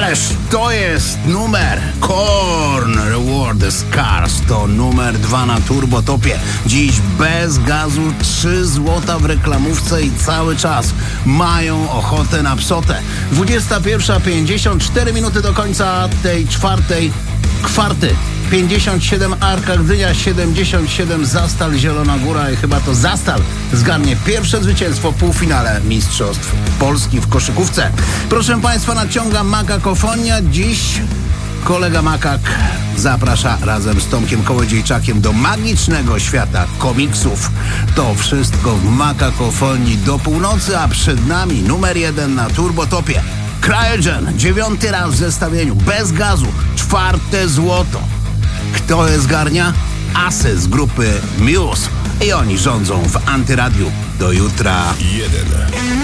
Ależ to jest numer Korn, Reward the Scars. To numer 2 na Turbotopie. Dziś bez gazu 3 złota w reklamówce i cały czas mają ochotę na psotę. 21:54 minuty do końca tej czwartej kwarty. 57 Arka Gdynia, 77 Zastal Zielona Góra i chyba to Zastal zgarnie pierwsze zwycięstwo w półfinale Mistrzostw Polski w koszykówce. Proszę Państwa, nadciąga Makakofonia. Dziś kolega Makak zaprasza razem z Tomkiem Kołodziejczakiem do magicznego świata komiksów. To wszystko w Makakofonii do północy, a przed nami numer 1 na Turbotopie. Cryogen, 9 raz w zestawieniu, bez gazu, 4 złoto. Kto je zgarnia? Asy z grupy Muse. I oni rządzą w Antyradiu. Do jutra. 1.